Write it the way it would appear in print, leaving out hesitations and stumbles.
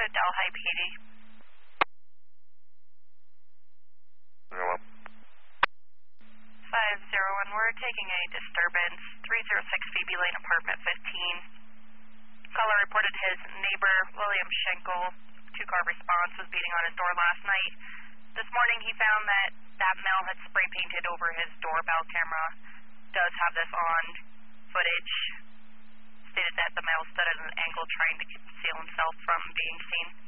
to Delhi PD. Go up. 501, we're taking a disturbance, 306 Phoebe Lane, apartment 15. Caller reported his neighbor, William Schenkel, two-car response, was beating on his door last night. This morning he found that male had spray painted over his doorbell camera. Does have this on footage. Stated that the male stood at an angle trying to conceal himself from being seen.